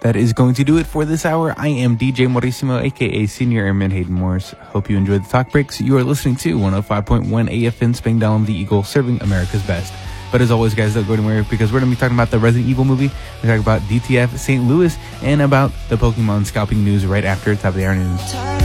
That is going to do it for this hour. I am DJ Morissimo, aka Senior Airman Hayden Morris. Hope you enjoyed the talk breaks. You are listening to 105.1 AFN Spangdahlem, the Eagle, serving America's best. But as always, guys, don't go anywhere because we're going to be talking about the Resident Evil movie. We're talking about DTF St. Louis and about the Pokemon scalping news right after Top of the Hour News.